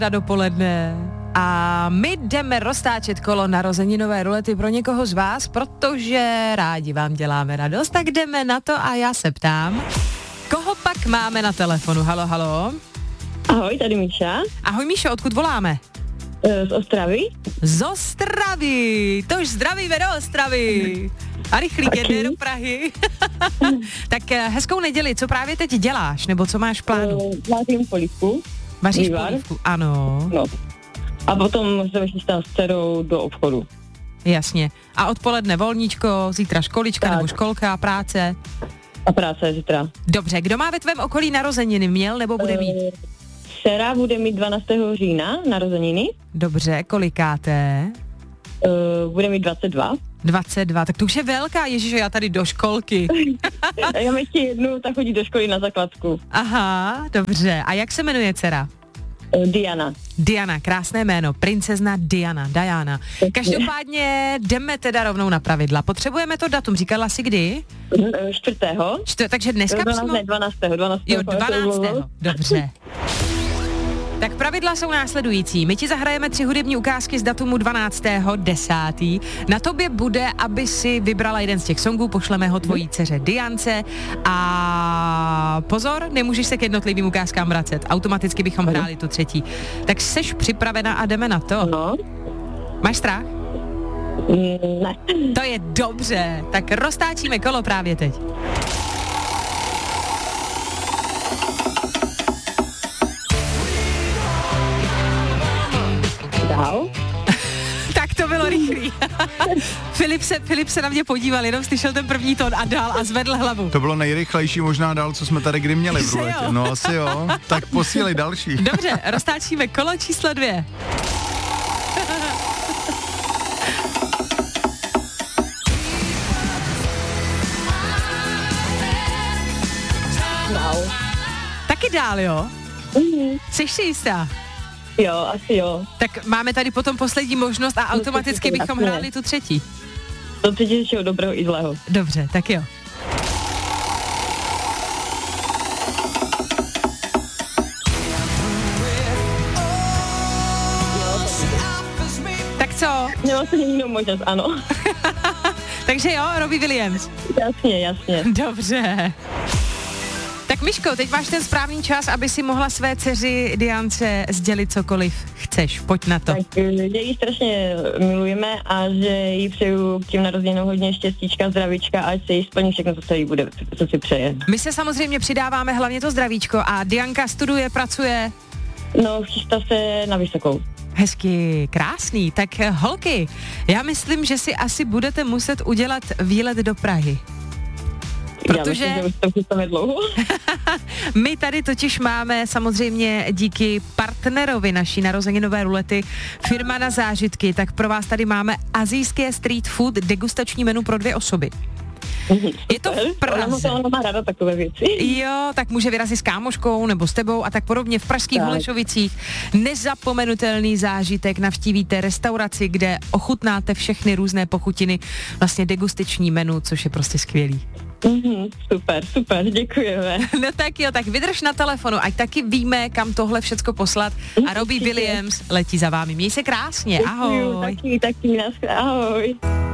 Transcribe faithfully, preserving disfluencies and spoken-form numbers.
Na dopoledne. A my jdeme roztáčet kolo narozeninové rulety pro někoho z vás, protože rádi vám děláme radost, tak jdeme na to a já se ptám, koho pak máme na telefonu? Halo, halo. Ahoj, tady Míša. Ahoj Míšo, odkud voláme? Z Ostravy. Z Ostravy, tož zdravíme do Ostravy. A rychlý jedné do Prahy. Tak hezkou neděli, co právě teď děláš, nebo co máš v plánu? Uh, Vařím polívku. Vaříš polívku, ano. No. A potom se vychystám s dcerou do obchodu. Jasně. A odpoledne volníčko, zítra školička tak. Nebo školka, práce? A práce zítra. Dobře, kdo má ve tvém okolí narozeniny, měl nebo bude mít? Uh, dcera bude mít dvanáctého října narozeniny. Dobře, kolikáté? Uh, bude mít dvacet dva. dvacet dva, tak to už je velká, ježišo, já tady do školky. Já mám ještě jednu, tak chodí do školy na základku. Aha, dobře. A jak se jmenuje dcera? Uh, Diana. Diana, krásné jméno, princezna Diana, Diana. Každopádně jdeme teda rovnou na pravidla. Potřebujeme to datum, říkala jsi kdy? Čtvrtého. Čtvrtého, takže dneska přímo... Ne, dvanáctého. dvanáctého. Jo, dvanáctého. Dobře. Tak pravidla jsou následující. My ti zahrajeme tři hudební ukázky z datumu dvanáctého desátého Na tobě bude, aby si vybrala jeden z těch songů, pošleme ho tvojí dceře Diance a pozor, nemůžeš se k jednotlivým ukázkám vracet. Automaticky bychom hráli tu třetí. Tak seš připravena a jdeme na to? No. Máš strach? Ne. To je dobře. Tak roztáčíme kolo právě teď. Tak to bylo rychlý. Filip se, Filip se na mě podíval, jenom slyšel ten první tón a dál a zvedl hlavu. To bylo nejrychlejší možná dál, co jsme tady kdy měli v ruletě. No asi jo. Tak posílej další. Dobře, roztáčíme kolo číslo dvě. Wow. Taky dál, jo? Mhm. Jsi si jistá? Jo, asi jo. Tak máme tady potom poslední možnost a automaticky bychom hráli tu třetí. To třetí je všeho dobrého i zlého. Dobře, tak jo. Tak co? Měla jsem jinou možnost, ano. Takže jo, Robbie Williams. Jasně, jasně. Dobře. Tak Miško, teď máš ten správný čas, aby si mohla své dceři Diance sdělit cokoliv chceš. Pojď na to. Tak, že ji strašně milujeme a že jí přeju k těm narozeninám hodně štěstíčka, zdravíčka, ať se jí splní všechno, co se jí bude, co si přeje. My se samozřejmě přidáváme hlavně to zdravíčko a Dianka studuje, pracuje. No, chystá se na vysokou. Hezky, krásný. Tak holky, já myslím, že si asi budete muset udělat výlet do Prahy. Protože já myslím, že už to chystáme dlouho. My tady totiž máme samozřejmě díky partnerovi naší narozeninové rulety firma Na zážitky, tak pro vás tady máme asijské street food degustační menu pro dvě osoby. Je to v Praze. Ona má ráda takové věci. Jo, tak může vyrazit s kámoškou nebo s tebou a tak podobně v pražských Holešovicích. Nezapomenutelný zážitek, navštívíte restauraci, kde ochutnáte všechny různé pochutiny, vlastně degustační menu, což je prostě skvělý. Mm-hmm, super, super, děkujeme. No tak jo, tak vydrž na telefonu, ať taky víme, kam tohle všecko poslat a Robbie Williams letí za vámi. Měj se krásně, ahoj. Děkuju, taky, taky, nás, ahoj.